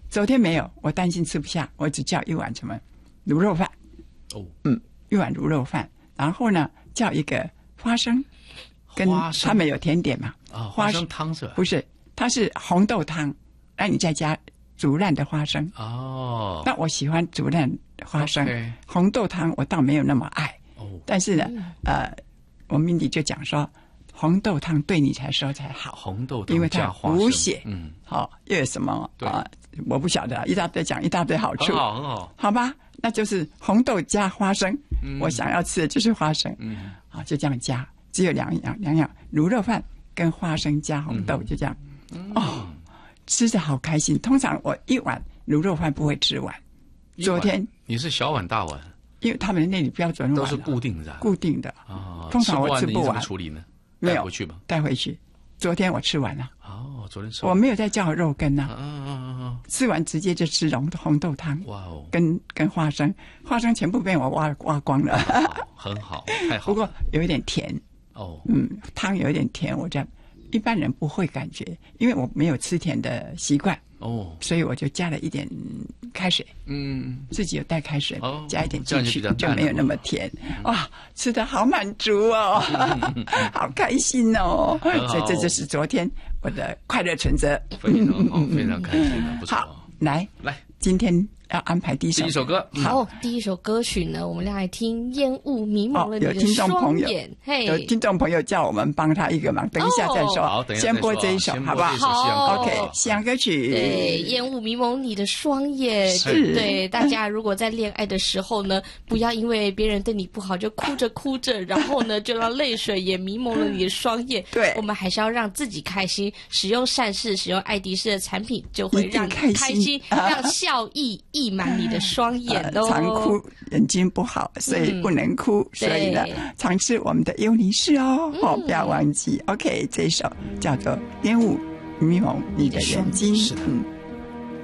昨天没有，我担心吃不下，我只叫一碗什么卤肉饭。 哦， 一碗卤肉饭，然后呢叫一个花生，跟他们有甜点嘛。 花生汤是吧？ 不是，它是红豆汤，那你再加煮烂的花生。 哦， 那我喜欢煮烂花生，红豆汤我倒没有那么爱。但是呢，我们就讲说，红豆汤对你才说才好， 红豆汤因为它补血，好，又有什么我不晓得，一大堆讲一大堆好处， 很好很好， 好吧？那就是红豆加花生，我想要吃的就是花生，好，就这样加，只有两样，卤肉饭跟花生加红豆，就这样，吃得好开心。通常我一碗卤肉饭不会吃完，昨天你是小碗大碗， 因为他们那里标准都是固定的， 通常我吃不完， 你怎么处理呢？ 没有带回去吧， 带回去。昨天我吃完了。 昨天吃完， 我没有再叫肉羹吃完直接就吃红豆汤。 哇哦， 跟花生全部被我挖光了。 很好，太好。 不过有一点甜。汤有一点甜，我这样一般人不会感觉，因为我没有吃甜的习惯。所以我就加了一点开水，自己有带开水，加一点进去就没有那么甜。哇，吃得好满足哦，好开心哦！所以这就是昨天我的快乐存折， 非常好，非常开心的，不错。 好，来，今天要安排第一首歌。 好，第一首歌曲呢，我们来听《烟雾迷蒙了你的双眼》。 有听众朋友叫我们帮他一个忙，等一下再说。 好， 先播这一首，好不好？ 好 ，OK， 西洋歌曲。 对，烟雾迷蒙你的双眼。 是。 对，大家如果在恋爱的时候呢，不要因为别人对你不好就哭着，然后呢就让泪水也迷蒙了你的双眼。 对， 我们还是要让自己开心，使用善事，使用爱迪士的产品，就会让你开心，让笑意溢满你的双眼哦。 常哭眼睛不好，所以不能哭，所以呢，常吃我们的优尼士哦，不要忘记。OK， 这一首叫做《烟雾迷蒙你的眼睛》。